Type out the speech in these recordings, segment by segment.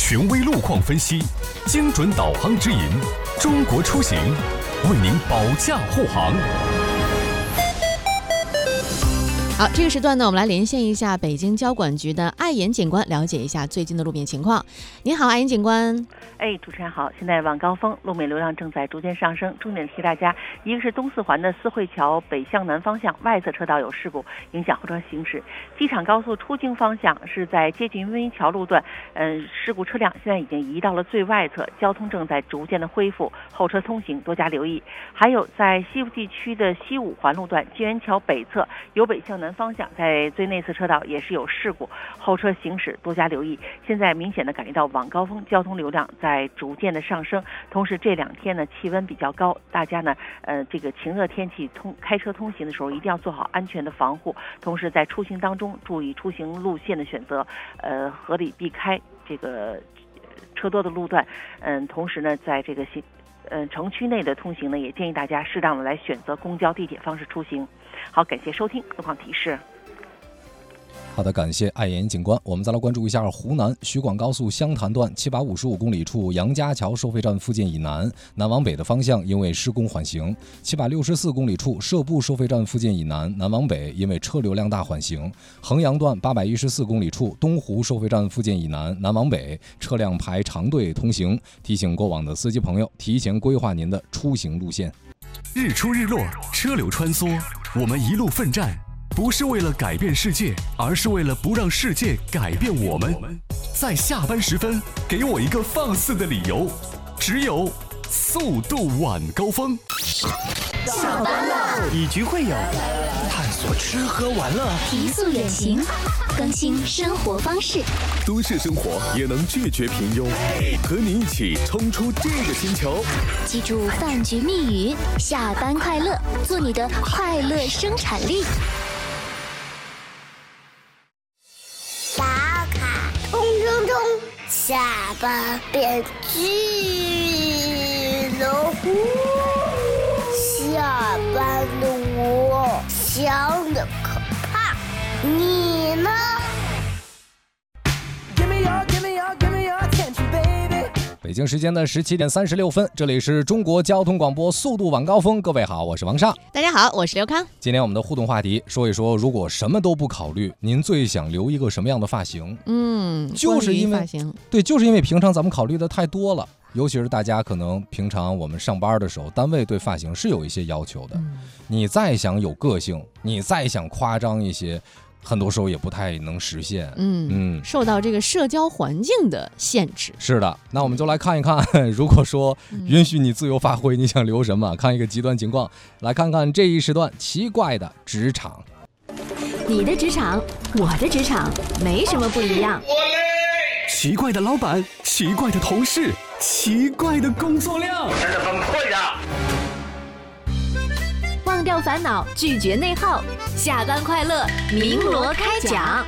权威路况分析，精准导航指引，中国出行为您保驾护航。 好，这个时段呢，我们来连线一下北京交管局的艾岩警官，了解一下最近的路面情况。您好，艾岩警官。 主持人好。现在晚高峰路面流量正在逐渐上升，重点提大家，一个是东四环的四惠桥北向南方向外侧车道有事故，影响后车行驶。机场高速出京方向是在接近温榆桥路段，事故车辆现在已经移到了最外侧，交通正在逐渐的恢复，后车通行多加留意。还有在西部地区的西五环路段金源桥北侧由北向南方向在最内侧车道也是有事故，后车行驶多加留意。现在明显的感觉到晚高峰交通流量在逐渐的上升，同时这2天呢气温比较高，大家呢这个晴热天气开车通行的时候一定要做好安全的防护，同时在出行当中注意出行路线的选择，合理避开这个车多的路段，同时呢在这个城区内的通行呢，也建议大家适当的来选择公交、地铁方式出行。好，感谢收听路况提示。 好的，感谢艾岩警官。我们再来关注一下湖南徐广高速湘潭段755公里处杨家桥收费站附近以南南往北的方向因为施工缓行，764公里处社部收费站附近以南南往北因为车流量大缓行，衡阳段814公里处东湖收费站附近以南南往北车辆排长队通行，提醒过往的司机朋友提前规划您的出行路线。 日出日落，车流穿梭，我们一路奋战，不是为了改变世界，而是为了不让世界改变我们。在下班时分，给我一个放肆的理由，只有速度晚高峰。 下班了，以局会友，探索吃喝玩乐， 提速远行，更新生活方式。 都市生活也能拒绝平庸，和你一起冲出这个星球。 记住饭局密语：下班快乐，做你的快乐生产力。 打卡冲冲冲，下班变巨龙。下班的我想的可怕，你呢？ 北京时间的17点36分，这里是中国交通广播速度晚高峰。各位好，我是王尚。 大家好，我是刘康。 今天我们的互动话题说一说，如果什么都不考虑，您最想留一个什么样的发型？就是因为发型， 对，就是因为平常咱们考虑的太多了，尤其是大家可能平常我们上班的时候，单位对发型是有一些要求的。你再想有个性，你再想夸张一些，很多时候也不太能实现。 受到这个社交环境的限制。 是的，那我们就来看一看，如果说允许你自由发挥，你想留什么？看一个极端情况，来看看这一时段奇怪的职场。 你的职场，我的职场，没什么不一样。 奇怪的老板，奇怪的同事，奇怪的工作量，真的很困扰。 忘掉烦恼，拒绝内耗，下班快乐，鸣锣开讲。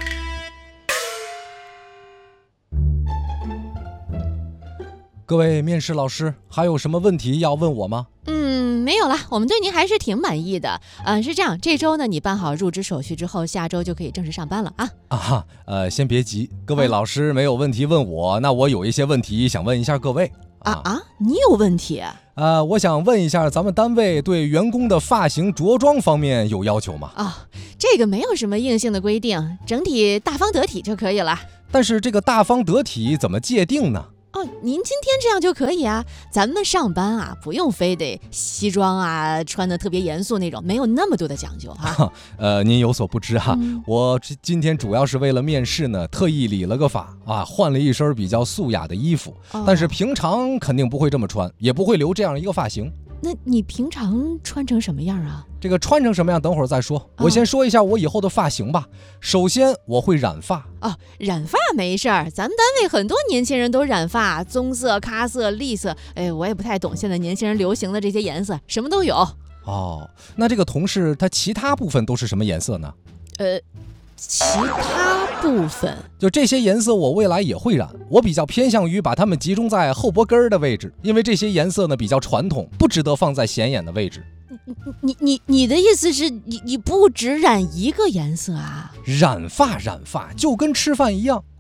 各位面试老师，还有什么问题要问我吗？ 没有了，我们对您还是挺满意的。是这样，这周呢你办好入职手续之后，下周就可以正式上班了啊。 先别急，各位老师没有问题问我，那我有一些问题想问一下各位。 你有问题？ 我想问一下，咱们单位对员工的发型着装方面有要求吗？ 这个没有什么硬性的规定，整体大方得体就可以了。 但是这个大方得体怎么界定呢？ 您今天这样就可以啊，咱们上班不用非得西装穿的特别严肃那种，没有那么多的讲究您有所不知我今天主要是为了面试呢，特意理了个发换了一身比较素雅的衣服，但是平常肯定不会这么穿，也不会留这样一个发型。 那你平常穿成什么样啊？ 这个穿成什么样等会儿再说，我先说一下我以后的发型吧。首先我会染发。 染发没事儿，咱们单位很多年轻人都染发，棕色、咖色、栗色，我也不太懂现在年轻人流行的这些颜色，什么都有。 那这个同事他其他部分都是什么颜色呢？ 其他部分就这些颜色我未来也会染，我比较偏向于把它们集中在后脖根的位置，因为这些颜色呢比较传统，不值得放在显眼的位置。 你的意思是你不只染一个颜色啊？ 染发就跟吃饭一样，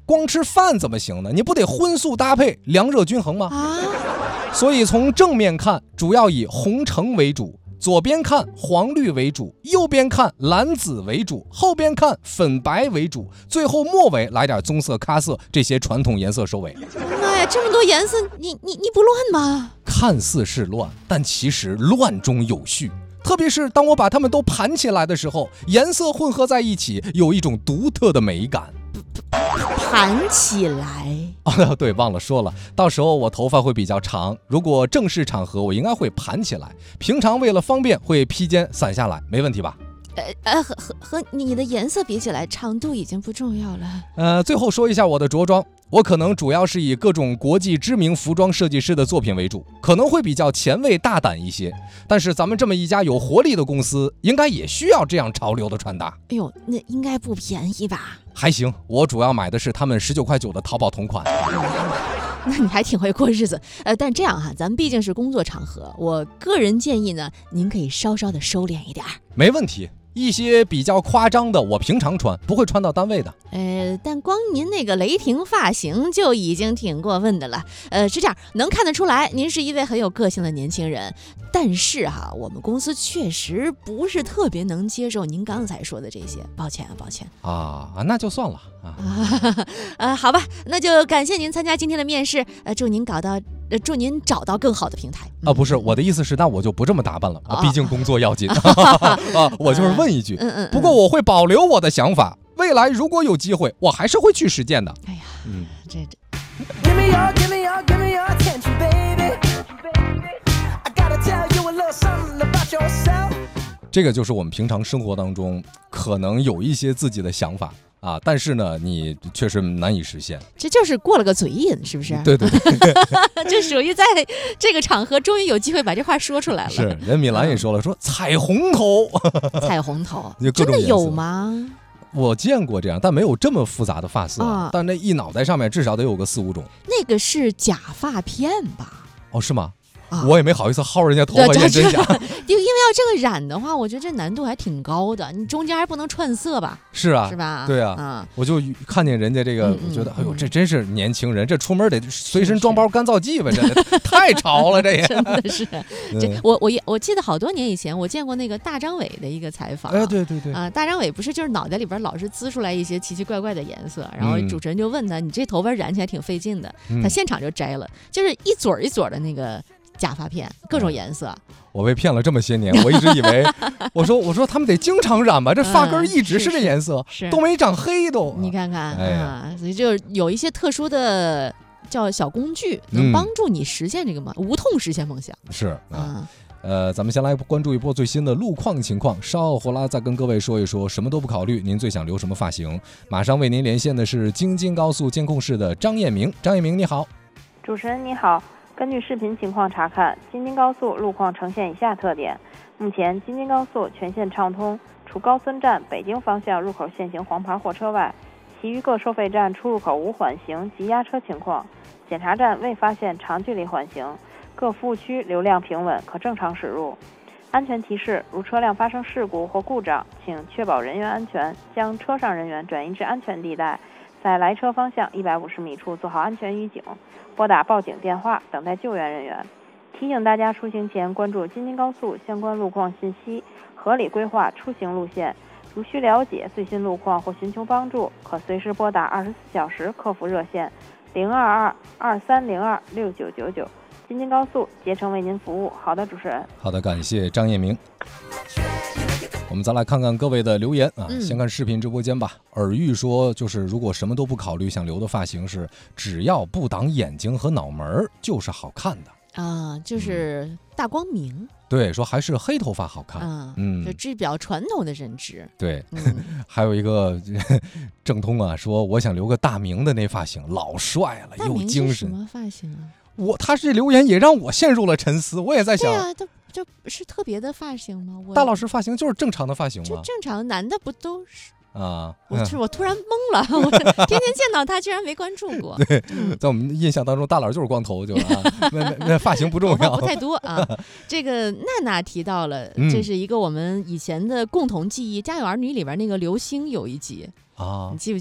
光吃饭怎么行呢？你不得荤素搭配，凉热均衡吗？所以从正面看，主要以红橙为主，左边看黄绿为主，右边看蓝紫为主，后边看粉白为主，最后末尾来点棕色、咖色这些传统颜色收尾。 妈呀，这么多颜色，你不乱吗？ 看似是乱，但其实乱中有序。特别是当我把它们都盘起来的时候，颜色混合在一起，有一种独特的美感。 盘起来对，忘了说了，到时候我头发会比较长，如果正式场合我应该会盘起来，平常为了方便会披肩散下来，没问题吧？ 和你的颜色比起来，长度已经不重要了。 最后说一下我的着装，我可能主要是以各种国际知名服装设计师的作品为主，可能会比较前卫大胆一些，但是咱们这么一家有活力的公司，应该也需要这样潮流的穿搭。 哎呦，那应该不便宜吧？ 还行，我主要买的是他们19.9块的淘宝同款。 那你还挺会过日子。但这样哈，咱们毕竟是工作场合，我个人建议呢，您可以稍稍的收敛一点。没问题。一些比较夸张的我平常穿，不会穿到单位的。但光您那个雷霆发型就已经挺过分的了。是这样，能看得出来您是一位很有个性的年轻人，但是哈，我们公司确实不是特别能接受您刚才说的这些，抱歉啊，那就算了好吧，那就感谢您参加今天的面试，祝您找到更好的平台。 不是，我的意思是，那我就不这么打扮了，毕竟工作要紧。我就是问一句，不过我会保留我的想法，未来如果有机会，我还是会去实践的。 哎呀，这。 这个就是我们平常生活当中可能有一些自己的想法啊，但是呢，你确实难以实现。 这就是过了个嘴瘾，是不是？ 对这属于在这个场合终于有机会把这话说出来了。 是，人米兰也说了，说彩虹头， 彩虹头真的有吗？ 我见过这样，但没有这么复杂的发色，但那一脑袋上面至少得有个4-5种。 那个是假发片吧？ 哦，是吗？我也没好意思薅人家头发验真假， 因为要这个染的话，我觉得这难度还挺高的，你中间还不能串色吧？ 是啊， 是吧？ 对啊，我就看见人家这个，我觉得，哎呦，这真是年轻人，这出门得随身装包干燥剂吧？这太潮了，这也真的是。我记得好多年以前，我见过那个大张伟的一个采访。 对大张伟不是就是脑袋里边老是滋出来一些奇奇怪怪的颜色，然后主持人就问他，你这头发染起来挺费劲的，他现场就摘了，就是一撮一撮的那个假发片，各种颜色。 我被骗了这么些年，我一直以为，我说他们得经常染吧，这发根一直是这颜色，都没长黑都。 你看看所以就有一些特殊的叫小工具，能帮助你实现这个无痛实现梦想。 是咱们先来关注一波最新的路况情况，稍后回来再跟各位说一说，什么都不考虑，您最想留什么发型？马上为您连线的是京津高速监控室的张艳明。张艳明你好。 主持人你好。根据视频情况查看，京津高速路况呈现以下特点：目前京津高速全线畅通，除高森站北京方向入口限行黄牌货车外，其余各收费站出入口无缓行及压车情况，检查站未发现长距离缓行，各服务区流量平稳，可正常驶入。安全提示：如车辆发生事故或故障，请确保人员安全，将车上人员转移至安全地带，在来车方向150米处做好安全预警，拨打报警电话等待救援人员。提醒大家出行前关注京津高速相关路况信息，合理规划出行路线。如需了解最新路况或寻求帮助，可随时拨打24小时客服热线022-2302-6999。京津高速竭诚为您服务。好的，主持人。 好的，感谢张艳明。我们再来看看各位的留言先看视频直播间吧。耳玉说，就是如果什么都不考虑，想留的发型是只要不挡眼睛和脑门就是好看的就是大光明。 对，说还是黑头发好看就这比较传统的认知。 对还有一个郑通说我想留个大明的那发型，老帅了又精神。 什么发型啊？ 他这留言也让我陷入了沉思，我也在想， 对啊，这是特别的发型吗？ 大老师发型就是正常的发型吗？ 就正常，男的不都是我突然懵了，我天天见到他居然没关注过。 对，在我们印象当中，大佬就是光头，那发型不重要， 不太多这个娜娜提到了，这是一个我们以前的共同记忆，《家有儿女》里边那个刘星有一集你记不记得？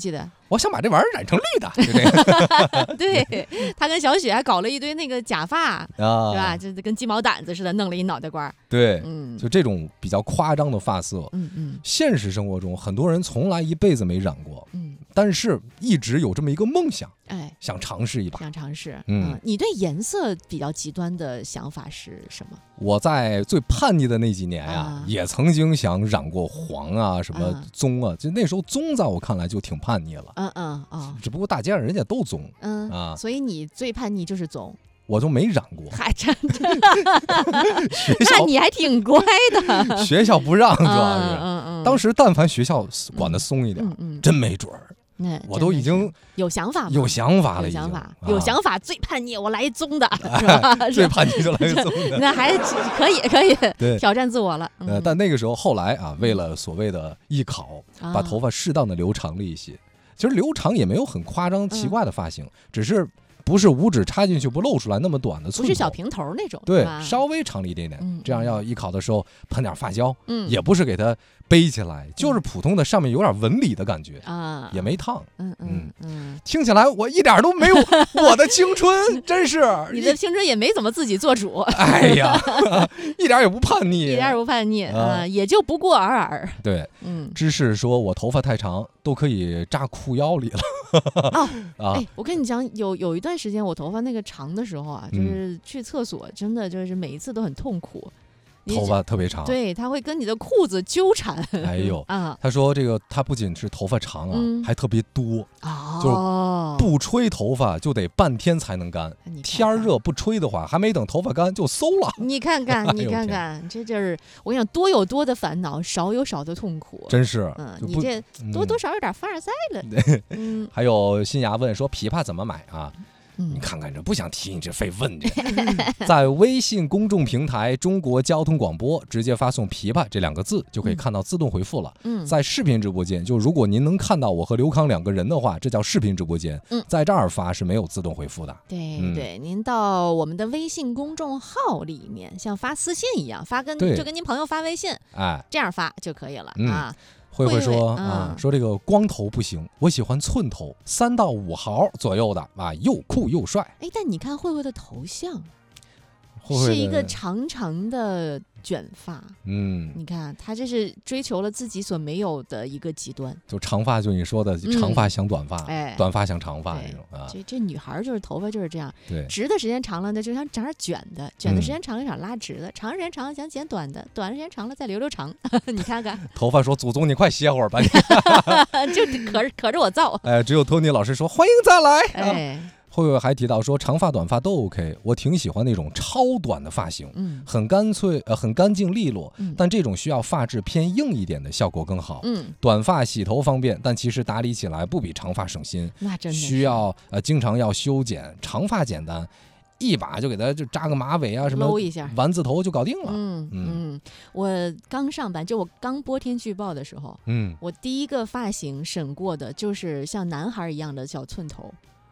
我想把这玩意儿染成绿的，就这个。 对，他跟小雪还搞了一堆那个假发啊，是吧？就跟鸡毛掸子似的，弄了一脑袋瓜。 对，就这种比较夸张的发色，现实生活中很多人从来一辈子没染过，但是一直有这么一个梦想，想尝试一把， 想尝试。你对颜色比较极端的想法是什么？ 我在最叛逆的那几年呀，也曾经想染过黄啊，什么棕啊，就那时候棕在我看来就挺叛逆了。只不过大街上人家都棕， 所以你最叛逆就是棕。 我都没染过， 还真的，那你还挺乖的。 学校不让，主要是，当时但凡学校管得松一点，真没准儿。我都已经有想法了， 有想法， 有想法，最叛逆，我来一棕的，是吧？ 最叛逆就来一棕的， 那还可以，挑战自我了。 但那个时候后来啊，为了所谓的艺考，把头发适当的留长了一些。其实留长也没有很夸张奇怪的发型，只是不是五指插进去不露出来那么短的寸头， 不是小平头那种， 对，稍微长了一点点，这样要艺考的时候喷点发胶，也不是给它背起来，就是普通的上面有点纹理的感觉啊，也没烫，听起来我一点都没有我的青春，真是你的青春也没怎么自己做主， 哎呀，一点也不叛逆， 一点也不叛逆啊，也就不过尔尔。 对，芝士说我头发太长都可以扎裤腰里了。 我跟你讲，有一段时间我头发那个长的时候啊，就是去厕所真的就是每一次都很痛苦。 头发特别长， 对，他会跟你的裤子纠缠。 哎呦他说这个他不仅是头发长啊，还特别多，就是不吹头发就得半天才能干，天热不吹的话，还没等头发干就馊了。 你看看，这就是我跟你讲，多有多的烦恼，少有少的痛苦。 真是， 你这多多少有点凡尔赛了。 还有新芽问说琵琶怎么买啊？你看看这不想提你这非问这在微信公众平台中国交通广播直接发送琵琶这2个字就可以看到自动回复了。在视频直播间，就如果您能看到我和刘康2个人的话，这叫视频直播间。在这儿发是没有自动回复的。 对，您到我们的微信公众号里面，像发私信一样就跟您朋友发微信，这样发就可以了啊。 慧说说这个光头不行，我喜欢寸头，3到5毫左右的啊，又酷又帅。 但你看慧慧的头像，是一个长长的卷发，你看她这是追求了自己所没有的一个极端， 就长发，就你说的长发想短发，短发想长发这种啊。 这女孩就是头发就是这样， 对， 直的时间长了呢就想长点卷的，卷的时间长了想拉直的，长时间长了想剪短的，短时间长了再留长。你看看， 头发说祖宗你快歇会儿吧，你就可着我造。 只有托尼老师说欢迎再来。慧慧还提到说长发短发都 OK， 我挺喜欢那种超短的发型，很干脆很干净利落，但这种需要发质偏硬一点的效果更好。短发洗头方便，但其实打理起来不比长发省心， 那真的需要经常要修剪。长发简单，一把就给它就扎个马尾啊，什么丸子头就搞定了。 我刚上班，就我刚播天气预报的时候，我第一个发型审过的就是像男孩一样的小寸头。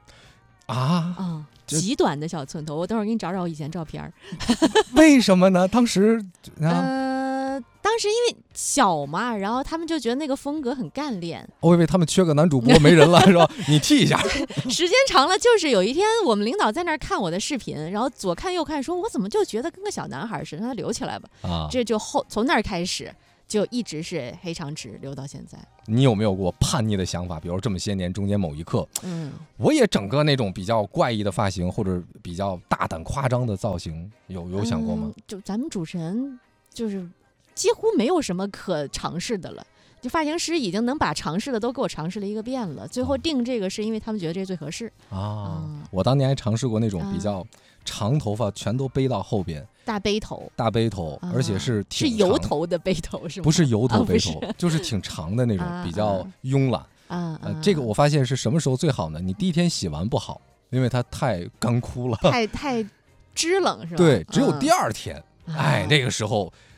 极短的小寸头，我等会儿给你找找我以前照片。 为什么呢？当时当时因为小嘛，然后他们就觉得那个风格很干练。 我以为他们缺个男主播没人了，是吧？你替一下。 时间长了，就是有一天我们领导在那儿看我的视频，然后左看右看，说我怎么就觉得跟个小男孩似的，让他留起来吧。这就从那儿开始。就一直是黑长直留到现在。 你有没有过叛逆的想法？比如这么些年中间某一刻，我也整个那种比较怪异的发型，或者比较大胆夸张的造型，有想过吗？ 就咱们主持人就是几乎没有什么可尝试的了。就发型师已经能把尝试的都给我尝试了一个遍了，最后定这个是因为他们觉得这最合适我当年还尝试过那种比较长头发，全都背到后边， 大背头， 而且是挺长，是油头的背头是吗？ 不是油头背头，就是挺长的那种，比较慵懒这个我发现是什么时候最好呢？你第一天洗完不好，因为它太干枯了， 太支棱是吧？ 对，只有第2天，那个时候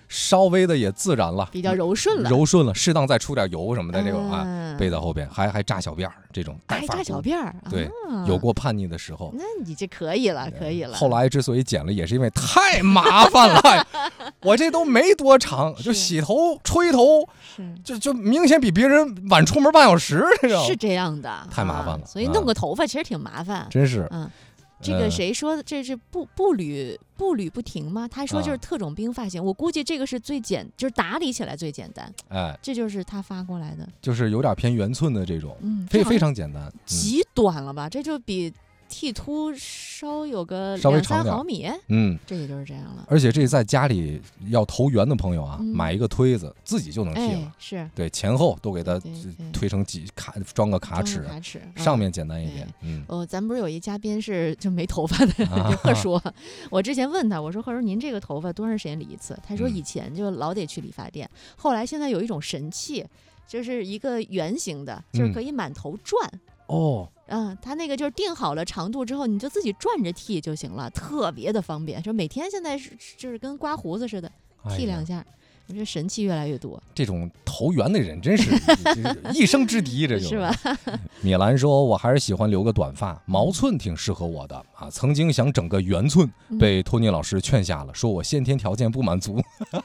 稍微的也自然了， 比较柔顺了， 适当再出点油什么的这种背在后边，还扎小辫儿这种， 还扎小辫儿， 对，有过叛逆的时候。 那你这可以了。 后来之所以剪了，也是因为太麻烦了，我这都没多长，就洗头、吹头，就明显比别人晚出门半小时， 是这样的， 太麻烦了。 所以弄个头发其实挺麻烦， 真是。 这个谁说的？这是步履不停吗？他说就是特种兵发型，我估计这个是就是打理起来最简单。这就是他发过来的， 就是有点偏圆寸的这种，非常简单， 极短了吧？这就比剃秃有个稍微长 2-3毫米，这也就是这样了。 而且这在家里要投圆的朋友啊，买一个推子自己就能剃了， 是对，前后都给它推成装个卡尺，上面简单一点。 咱们不是有一嘉宾是就没头发的贺叔，我之前问他，我说贺叔您这个头发多长时间理一次？他说以前就老得去理发店，后来现在有一种神器，就是一个圆形的，就是可以满头转。他那个就是定好了长度之后，你就自己转着剃就行了，特别的方便。就每天现在就是跟刮胡子似的，剃2下。我觉得神器越来越多， 这种投缘的人真是一生之敌，这就是吧？ 米兰说：“我还是喜欢留个短发，毛寸挺适合我的啊。曾经想整个圆寸，被托尼老师劝下了，说我先天条件不满足。”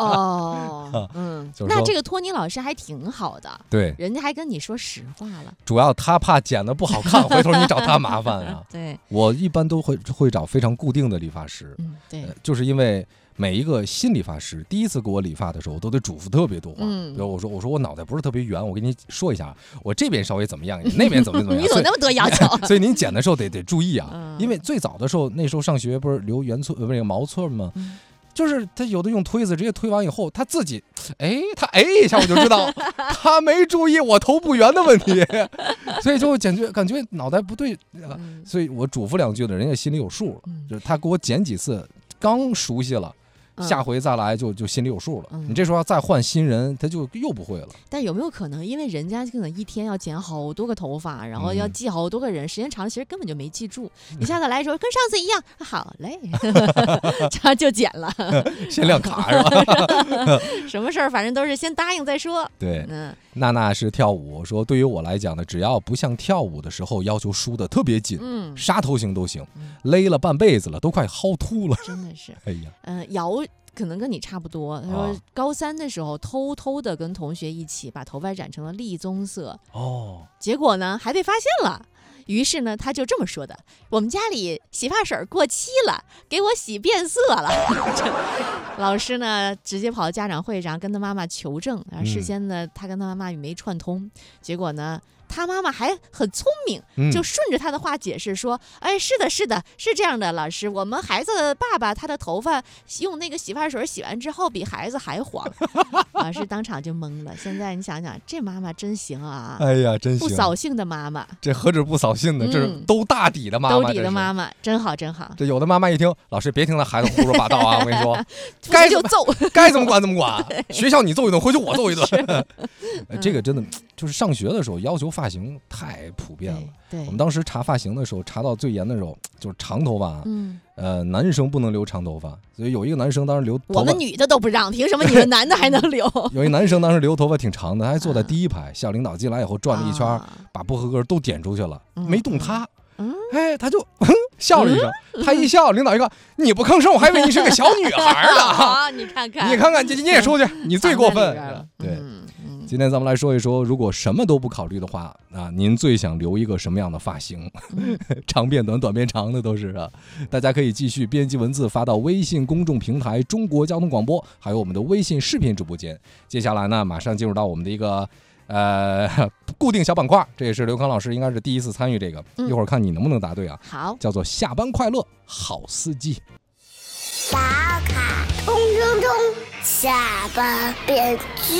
那这个托尼老师还挺好的， 对， 人家还跟你说实话了。 主要他怕剪得不好看，回头你找他麻烦啊。 对，我一般都会找非常固定的理发师， 对， 就是因为。每一个新理发师第一次给我理发的时候，都得嘱咐特别多话。比如我说我脑袋不是特别圆，我跟你说一下，我这边稍微怎么样，那边怎么样。 你怎么那么多要求？ 所以您剪的时候得注意啊，因为最早的时候，那时候上学不是留圆寸不是毛寸吗？就是他有的用推子直接推完以后，他自己他一下我就知道他没注意我头不圆的问题，所以就感觉脑袋不对，所以我嘱咐2句的人家心里有数了，就是他给我剪几次，刚熟悉了。下回再来就心里有数了。你这时候要再换新人，他就又不会了。 但有没有可能，因为人家可能一天要剪好多个头发，然后要记好多个人，时间长了其实根本就没记住。你下次来的时候跟上次一样，好嘞，这样就剪了， 先亮卡是吧？ 什么事儿反正都是先答应再说。 对，娜娜是跳舞，说对于我来讲呢，只要不像跳舞的时候要求梳的特别紧，沙头型都行，勒了半辈子了，都快薅秃了。 真的是， 哎呀， 姚可能跟你差不多。他说高3的时候偷偷的跟同学一起把头发染成了栗棕色，结果呢还被发现了。于是呢，他就这么说的：我们家里洗发水过期了，给我洗变色了。老师呢直接跑到家长会上跟他妈妈求证，然后事先呢他跟他妈妈没串通，结果呢他妈妈还很聪明，就顺着他的话解释说：是的，是这样的，老师，我们孩子的爸爸他的头发用那个洗发水洗完之后比孩子还黄。老师当场就懵了。现在你想想，这妈妈真行啊！ 哎呀，真行， 不扫兴的妈妈， 这何止不扫兴的，这是都大底的妈妈， 兜底的妈妈，真好。 这有的妈妈一听，老师别听他孩子胡说八道啊！我跟你说， 该就揍， 该怎么管怎么管。学校你揍一顿，回去我揍一顿。这个真的就是上学的时候要求发型太普遍了。 对， 我们当时查发型的时候，查到最严的时候就是长头发，男生不能留长头发，所以有一个男生当时留头发， 我们女的都不让，凭什么你们男的还能留？ 有一男生当时留头发挺长的，还坐在第一排，校领导进来以后转了一圈，把不合格都点出去了，没动他。他就笑了一声，他一笑，领导一看，你不吭声，我还以为你是个小女孩呢。 你看看， 你也出去，你最过分。对，今天咱们来说一说，如果什么都不考虑的话，您最想留一个什么样的发型？长变短，短变长的都是啊。大家可以继续编辑文字发到微信公众平台中国交通广播，还有我们的微信视频直播间。接下来呢，马上进入到我们的一个固定小板块，这也是刘康老师应该是第一次参与这个，一会儿看你能不能答对啊。 好， 叫做下班快乐好司机。 打卡冲冲冲，下班变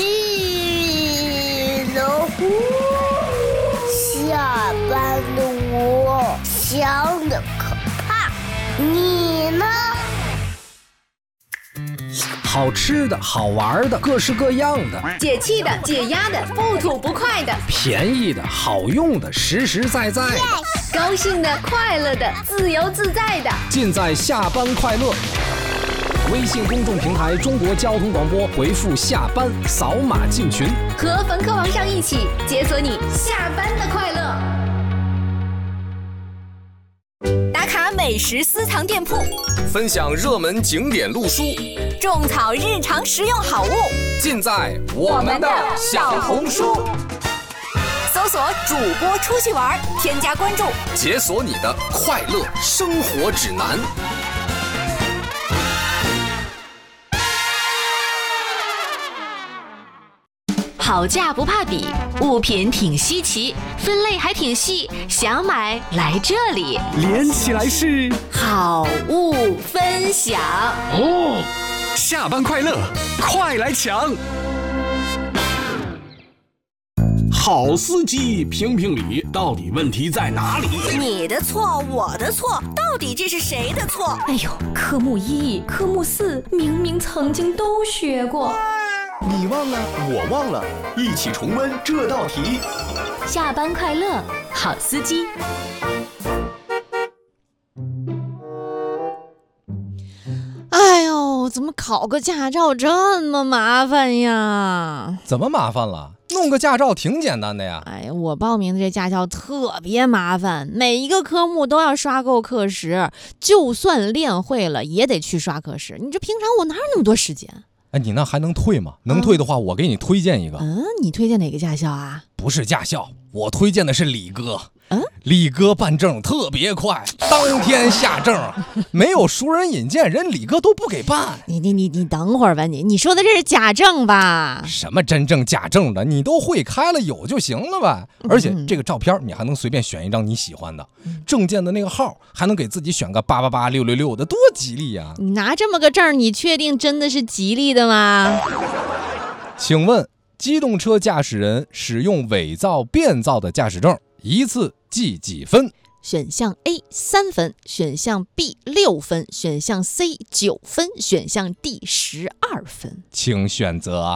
巨龙。下班的我想的可怕，你呢？ 好吃的好玩的各式各样的， 解气的解压的不吐不快的， 便宜的好用的实实在在的， 高兴的快乐的自由自在的， 尽在下班快乐。 微信公众平台中国交通广播，回复下班扫码进群， 和冯科王上一起解锁你下班的快乐。打卡美食私藏店铺， 分享热门景点路书， 种草日常实用好物， 尽在我们的小红书。 搜索主播出去玩，添加关注， 解锁你的快乐生活指南。 好价不怕比，物品挺稀奇，分类还挺细，想买来这里， 连起来是好物分享哦。下班快乐，快来抢！好司机评评理，到底问题在哪里？ 你的错，我的错，到底这是谁的错？ 哎呦，科目1、科目4明明曾经都学过。 你忘了，我忘了，一起重温这道题。 下班快乐，好司机。 哎呦，怎么考个驾照这么麻烦呀？ 怎么麻烦了？弄个驾照挺简单的呀。 哎呀，我报名的这驾校特别麻烦，每一个科目都要刷够课时，就算练会了也得去刷课时。你这平常我哪有那么多时间？ 哎，你那还能退吗？能退的话，我给你推荐一个。 你推荐哪个驾校啊？ 不是驾校，我推荐的是李哥。李哥办证特别快，当天下证，没有熟人引荐，人李哥都不给办。 你等会儿吧，你说的这是假证吧？ 什么真正假证的，你都会开了有就行了呗。而且这个照片你还能随便选一张你喜欢的，证件的那个号还能给自己选个888666的，多吉利呀！ 你拿这么个证，你确定真的是吉利的吗？ 请问机动车驾驶人使用伪造、变造的驾驶证，一次记几分？ 选项 A 3分，选项 B 6分，选项 C 9分，选项 D 12分。 请选择。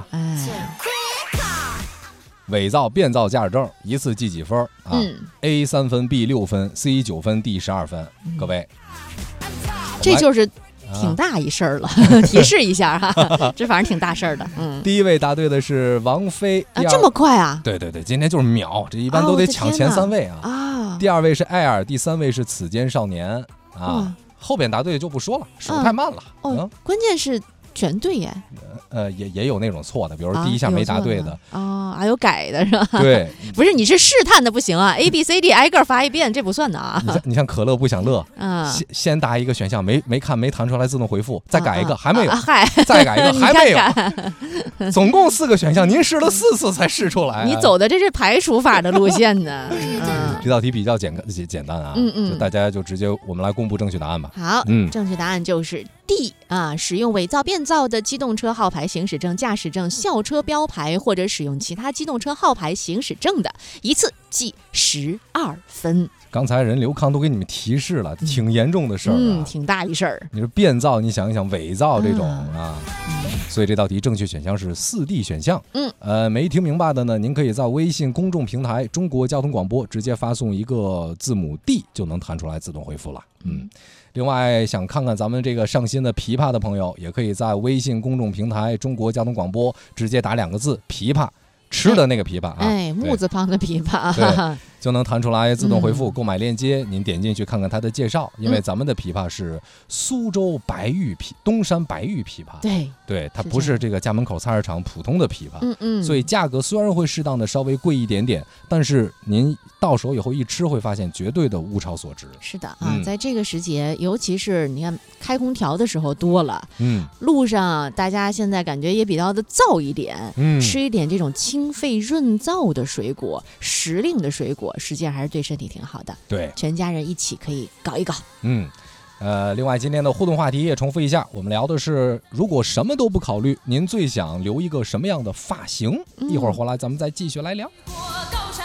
伪造、变造驾驶证一次记几分啊？A 3分， B 6分， C 9分， D 12分。各位， 这就是挺大一事儿了，提示一下哈，这反正挺大事儿的。 第一位答对的是王菲， 这么快啊？ 对，今天就是秒，这一般都得抢前3位啊。第2位是艾尔，第3位是此间少年啊。后边答对就不说了，手太慢了。 关键是全对耶。 也有那种错的，比如说第一项没答对的还有改的是吧？ 对， 不是，你是试探的不行啊 ，A B C D 挨个发一遍，这不算的啊。 你像可乐不享乐，先答一个选项没看没弹出来自动回复，再改一个还没有，再改一个还没有，总共4个选项，您试了4次才试出来。 你走的这是排除法的路线呢。 这道题比较简单啊，就大家就直接我们来公布正确答案吧。 好，正确答案就是 D 啊，使用伪造、变造的机动车号牌、行驶证、驾驶证、校车标牌或者使用其他机动车号牌、行驶证的，一次记12分。 刚才人刘康都给你们提示了，挺严重的事儿挺大一事儿。 你说变造，你想一想伪造这种所以这道题正确选项是4D 选项。没听明白的呢，您可以在微信公众平台中国交通广播直接发送一个字母 D 就能弹出来自动回复了。另外想看看咱们这个上新的琵琶的朋友，也可以在微信公众平台中国交通广播直接打2个字琵琶，吃的那个琵琶木字旁的琵琶就能弹出来自动回复购买链接，您点进去看看它的介绍，因为咱们的琵琶是苏州白玉东山白玉琵琶，对，它不是这个家门口菜市场普通的琵琶，所以价格虽然会适当的稍微贵一点点，但是您到手以后一吃会发现绝对的物超所值。 是的啊，在这个时节，尤其是你看开空调的时候多了，路上大家现在感觉也比较的燥一点，吃一点这种清肺润燥的水果，时令的水果，实际上还是对身体挺好的。 对， 全家人一起可以搞一搞。 另外今天的互动话题也重复一下，我们聊的是如果什么都不考虑，您最想留一个什么样的发型？一会儿回来咱们再继续来聊。